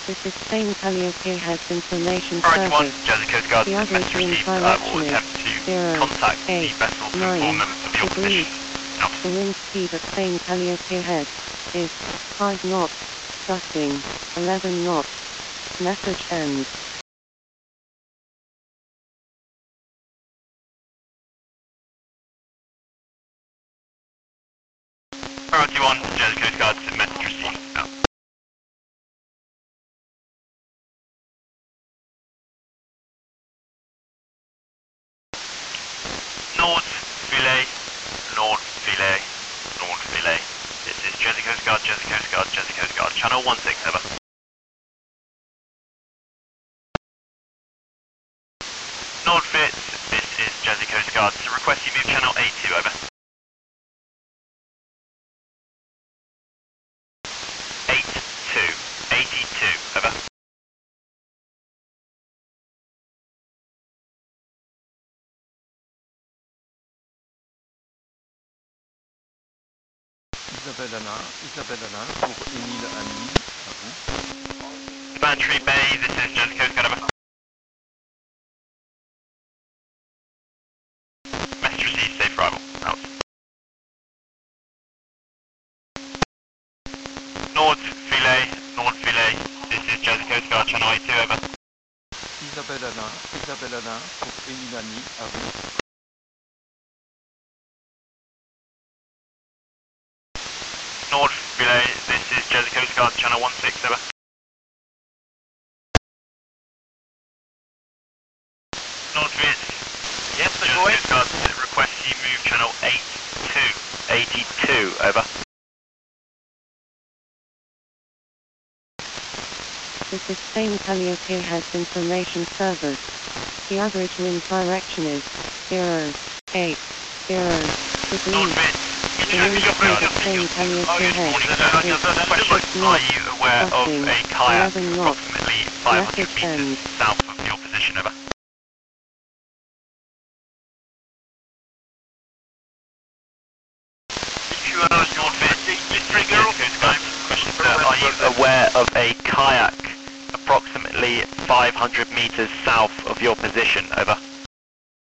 This is Spain Calliope has information Priority 1, service. Jersey Coast Guard, The average message wind received. direction Will is attempt to 0, contact the 8, vessel to 9 inform them of your degrees. position. Out. The wind speed at Spain Calliope head is 5 knots, gusting 11 knots. Message ends. Priority 1, Jersey Coast Guard, message received. Out. Nord Filet, Nord Filet, Nord Filet. This is Jersey Coast Guard, Jersey Coast Guard, Jersey Coast Guard. Channel 16, over. Nord Fitz, this is Jersey Coast Guard. To request you move channel 82, over. 82, over. Isabelle Alain pour Émile Annie, à vous. Bantry Bay, this is Jersey Coast Guard, over. Message received, safe arrival, out. Nord Filet, this is Jersey Coast Guard, channel 82, over. Isabelle Alain pour Émile Annie, à vous. Nord Filet, this is Jersey Coast Guard, channel 16, over. Nord Fitz, Yes, Jersey Coast Guard, request you move channel 82, over. This is Spain Calliope has information service. The average wind direction is 0, 8, 0 Nord degrees. Fitz, The wind speed at Spain Calliope head is 6 are knots, you aware of a kayak 11 knots. approximately 500 Message meters ends. south of your position, over? Nord Fitz, question, sir, are you aware of a kayak approximately 500 meters south of your position, over?